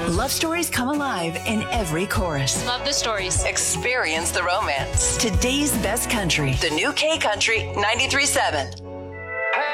Love stories come alive in every chorus. Love the stories. Experience the romance. Today's best country. The new K Country 93.7.